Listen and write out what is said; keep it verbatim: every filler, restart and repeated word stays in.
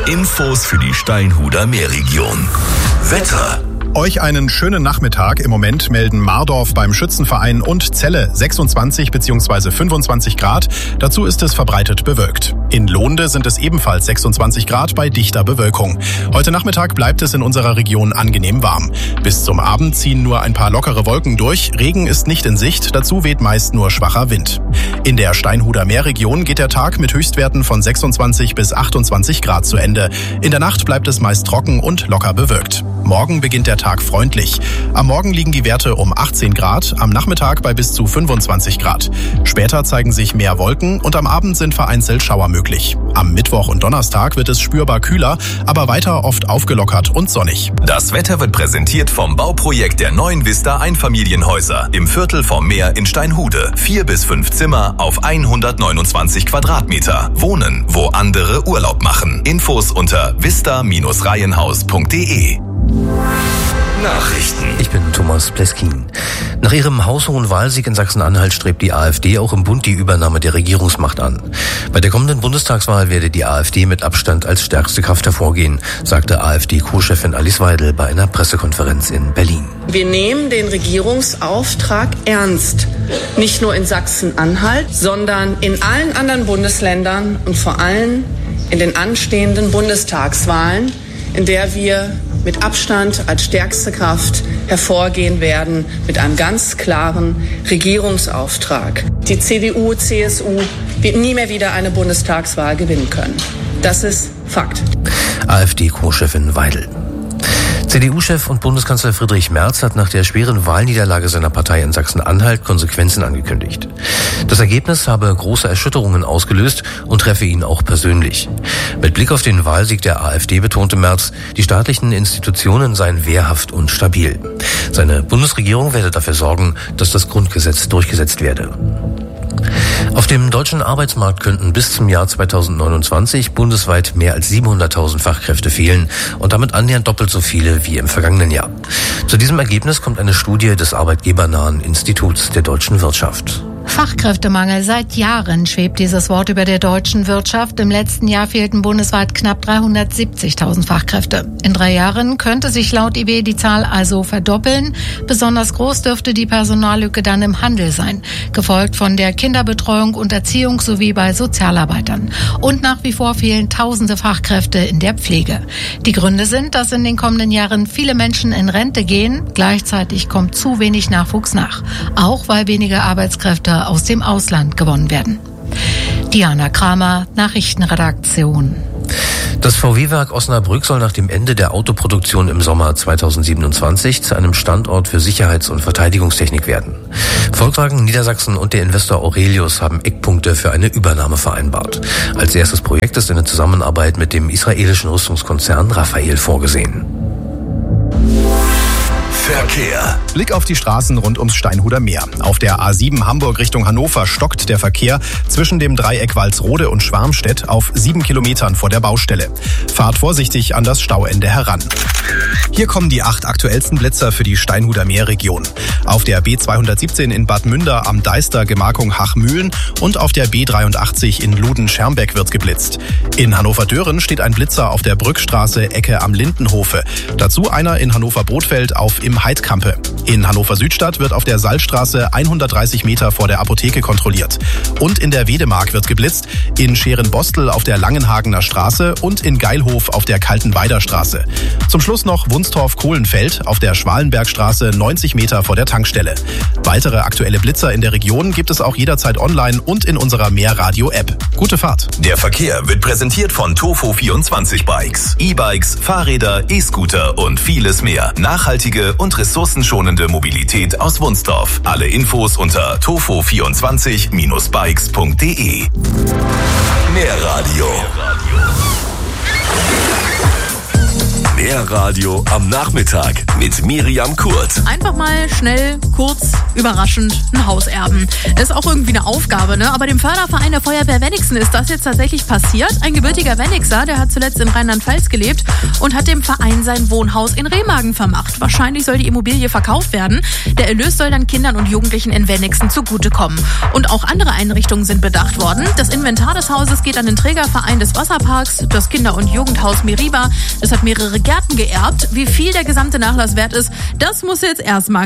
Infos für die Steinhuder Meerregion. Wetter. Euch einen schönen Nachmittag. Im Moment melden Mardorf beim Schützenverein und Celle sechsundzwanzig bzw. fünfundzwanzig Grad. Dazu ist es verbreitet bewölkt. In Lohnde sind es ebenfalls sechsundzwanzig Grad bei dichter Bewölkung. Heute Nachmittag bleibt es in unserer Region angenehm warm. Bis zum Abend ziehen nur ein paar lockere Wolken durch. Regen ist nicht in Sicht, dazu weht meist nur schwacher Wind. In der Steinhuder Meerregion geht der Tag mit Höchstwerten von sechsundzwanzig bis achtundzwanzig Grad zu Ende. In der Nacht bleibt es meist trocken und locker bewölkt. Morgen beginnt der Tag freundlich. Am Morgen liegen die Werte um achtzehn Grad, am Nachmittag bei bis zu fünfundzwanzig Grad. Später zeigen sich mehr Wolken und am Abend sind vereinzelt Schauer möglich. Am Mittwoch und Donnerstag wird es spürbar kühler, aber weiter oft aufgelockert und sonnig. Das Wetter wird präsentiert vom Bauprojekt der neuen Vista Einfamilienhäuser im Viertel vom Meer in Steinhude. Vier bis fünf Zimmer auf hundertneunundzwanzig Quadratmeter. Wohnen, wo andere Urlaub machen. Infos unter vista Bindestrich reihenhaus punkt de. Nachrichten. Ich bin Thomas Pleskin. Nach ihrem haushohen Wahlsieg in Sachsen-Anhalt strebt die AfD auch im Bund die Übernahme der Regierungsmacht an. Bei der kommenden Bundestagswahl werde die AfD mit Abstand als stärkste Kraft hervorgehen, sagte AfD-Co-Chefin Alice Weidel bei einer Pressekonferenz in Berlin. Wir nehmen den Regierungsauftrag ernst. Nicht nur in Sachsen-Anhalt, sondern in allen anderen Bundesländern und vor allem in den anstehenden Bundestagswahlen, in der wir mit Abstand als stärkste Kraft hervorgehen werden mit einem ganz klaren Regierungsauftrag. Die C D U, C S U wird nie mehr wieder eine Bundestagswahl gewinnen können. Das ist Fakt. AfD-Co-Chefin Weidel. C D U-Chef und Bundeskanzler Friedrich Merz hat nach der schweren Wahlniederlage seiner Partei in Sachsen-Anhalt Konsequenzen angekündigt. Das Ergebnis habe große Erschütterungen ausgelöst und treffe ihn auch persönlich. Mit Blick auf den Wahlsieg der AfD betonte Merz, die staatlichen Institutionen seien wehrhaft und stabil. Seine Bundesregierung werde dafür sorgen, dass das Grundgesetz durchgesetzt werde. Auf dem deutschen Arbeitsmarkt könnten bis zum Jahr zweitausendneunundzwanzig bundesweit mehr als siebenhunderttausend Fachkräfte fehlen und damit annähernd doppelt so viele wie im vergangenen Jahr. Zu diesem Ergebnis kommt eine Studie des arbeitgebernahen Instituts der deutschen Wirtschaft. Fachkräftemangel. Seit Jahren schwebt dieses Wort über der deutschen Wirtschaft. Im letzten Jahr fehlten bundesweit knapp dreihundertsiebzigtausend Fachkräfte. In drei Jahren könnte sich laut I W die Zahl also verdoppeln. Besonders groß dürfte die Personallücke dann im Handel sein, gefolgt von der Kinderbetreuung und Erziehung sowie bei Sozialarbeitern. Und nach wie vor fehlen tausende Fachkräfte in der Pflege. Die Gründe sind, dass in den kommenden Jahren viele Menschen in Rente gehen. Gleichzeitig kommt zu wenig Nachwuchs nach. Auch weil weniger Arbeitskräfte aus dem Ausland gewonnen werden. Diana Kramer, Nachrichtenredaktion. Das V W-Werk Osnabrück soll nach dem Ende der Autoproduktion im Sommer zweitausendsiebenundzwanzig zu einem Standort für Sicherheits- und Verteidigungstechnik werden. Volkswagen Niedersachsen und der Investor Aurelius haben Eckpunkte für eine Übernahme vereinbart. Als erstes Projekt ist eine Zusammenarbeit mit dem israelischen Rüstungskonzern Rafael vorgesehen. Verkehr. Blick auf die Straßen rund ums Steinhuder Meer. Auf der A sieben Hamburg Richtung Hannover stockt der Verkehr zwischen dem Dreieck Walsrode und Schwarmstedt auf sieben Kilometern vor der Baustelle. Fahrt vorsichtig an das Stauende heran. Hier kommen die acht aktuellsten Blitzer für die Steinhuder Meerregion. Auf der B zweihundertsiebzehn in Bad Münder am Deister Gemarkung Hachmühlen und auf der B dreiundachtzig in Luden-Schermbeck wird geblitzt. In Hannover-Dören steht ein Blitzer auf der Brückstraße Ecke am Lindenhofe. Dazu einer in Hannover-Brodfeld auf im Heidkampe. In Hannover-Südstadt wird auf der Salzstraße hundertdreißig Meter vor der Apotheke kontrolliert. Und in der Wedemark wird geblitzt, in Scheren-Bostel auf der Langenhagener Straße und in Geilhof auf der Kaltenweider Straße. Zum Schluss noch Wunstorf-Kohlenfeld auf der Schwalenbergstraße neunzig Meter vor der Tankstelle. Weitere aktuelle Blitzer in der Region gibt es auch jederzeit online und in unserer Meerradio-App. Gute Fahrt. Der Verkehr wird präsentiert von Tofo vierundzwanzig Bikes. E-Bikes, Fahrräder, E-Scooter und vieles mehr. Nachhaltige und ressourcenschonende Mobilität aus Wunstorf. Alle Infos unter tofo vierundzwanzig Bindestrich bikes punkt de. Meerradio. Meerradio am Nachmittag. mit Miriam Kurt. Einfach mal schnell, kurz, überraschend ein Haus erben. Das ist auch irgendwie eine Aufgabe, ne? Aber dem Förderverein der Feuerwehr Wenigsen ist das jetzt tatsächlich passiert. Ein gebürtiger Wennigser, der hat zuletzt in Rheinland-Pfalz gelebt und hat dem Verein sein Wohnhaus in Remagen vermacht. Wahrscheinlich soll die Immobilie verkauft werden. Der Erlös soll dann Kindern und Jugendlichen in Wenigsen zugutekommen. Und auch andere Einrichtungen sind bedacht worden. Das Inventar des Hauses geht an den Trägerverein des Wasserparks, das Kinder- und Jugendhaus Meriva. Das hat mehrere Gärten geerbt. Wie viel der gesamte Nachlass wert ist, das muss jetzt erstmal